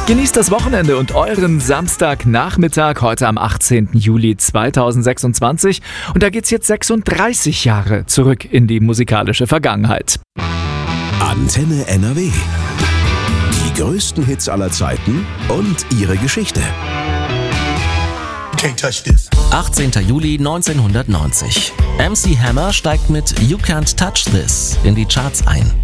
Genießt das Wochenende und euren Samstagnachmittag heute am 18. Juli 2026. Und da geht's jetzt 36 Jahre zurück in die musikalische Vergangenheit. Antenne NRW. Die größten Hits aller Zeiten und ihre Geschichte. 18. Juli 1990. MC Hammer steigt mit You Can't Touch This in die Charts ein.